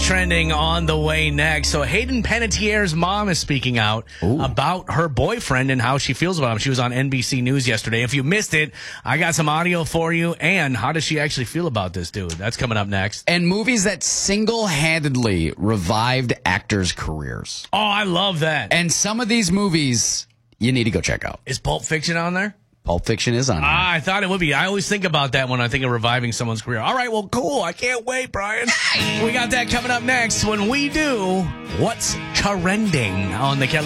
trending on the way next. So Hayden Panettiere's mom is speaking out about her boyfriend and how she feels about him. She was on NBC News yesterday. If you missed it, I got some audio for you. And how does she actually feel about this dude? That's coming up next. And movies that single-handedly revived actors' careers. Oh, I love that. And some of these movies you need to go check out. Is Pulp Fiction on there? Pulp Fiction is on there. I thought it would be. I always think about that when I think of reviving someone's career. All right, well, cool. I can't wait, Brian. We got that coming up next. When we do, what's trending on the Kelly